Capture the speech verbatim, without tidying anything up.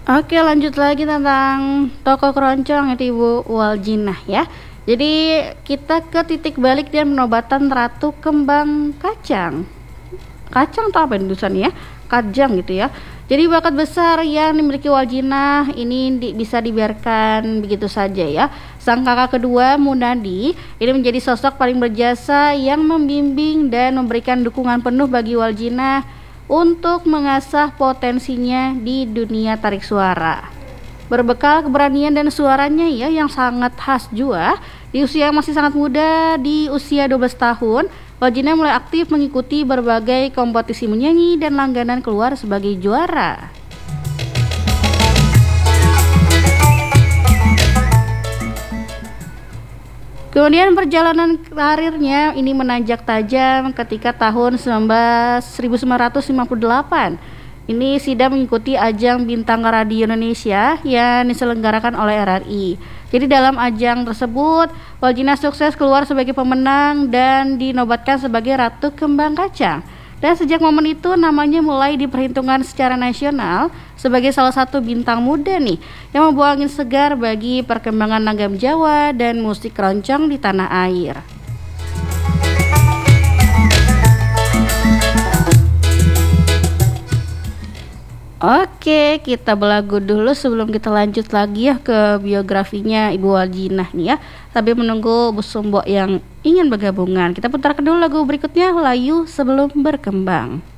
Oke, lanjut lagi tentang toko keroncong yaitu Ibu Waljinah ya. Jadi kita ke titik balik dan penobatan Ratu Kembang Kacang. Kacang atau apa ini tulisannya ya? Kajang gitu ya. Jadi bakat besar yang dimiliki Waljinah ini di, bisa dibiarkan begitu saja ya. Sang kakak kedua Munadi ini menjadi sosok paling berjasa yang membimbing dan memberikan dukungan penuh bagi Waljinah untuk mengasah potensinya di dunia tarik suara. Berbekal keberanian dan suaranya ya yang sangat khas juga, di usia yang masih sangat muda, di usia dua belas tahun, Waljinah mulai aktif mengikuti berbagai kompetisi menyanyi dan langganan keluar sebagai juara. Kemudian perjalanan karirnya ini menanjak tajam ketika tahun seribu sembilan ratus lima puluh delapan. Ini Sida mengikuti ajang Bintang Radio Indonesia yang diselenggarakan oleh R R I. Jadi dalam ajang tersebut, Waljinah sukses keluar sebagai pemenang dan dinobatkan sebagai Ratu Kembang Kacang. Dan sejak momen itu namanya mulai diperhitungkan secara nasional sebagai salah satu bintang muda nih yang membawa angin segar bagi perkembangan langgam Jawa dan musik keroncong di tanah air. Oke, kita belagu dulu sebelum kita lanjut lagi ya ke biografinya Ibu Waljinah nih ya. Tapi menunggu Bu Sumbok yang ingin bergabungan, kita putarkan dulu lagu berikutnya, Layu Sebelum Berkembang.